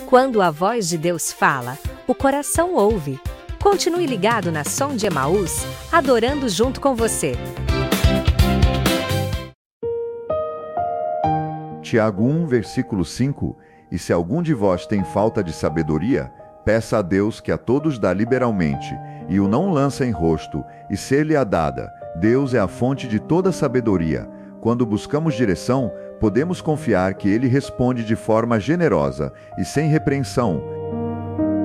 Quando a voz de Deus fala, o coração ouve. Continue ligado na Som de Emaús, adorando junto com você. Tiago 1, versículo 5: E se algum de vós tem falta de sabedoria, peça a Deus, que a todos dá liberalmente, e o não lança em rosto, e ser-lhe-á dada. Deus é a fonte de toda sabedoria. Quando buscamos direção, podemos confiar que Ele responde de forma generosa e sem repreensão,